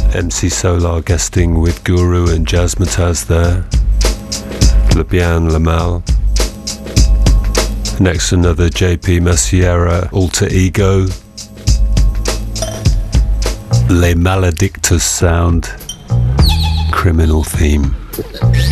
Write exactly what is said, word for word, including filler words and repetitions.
M C Solar guesting with Guru and Jazzmatazz there. Le Bien, Le Mal. Next, another J P Masiera alter ego. Les Maledictus sound. Criminal theme.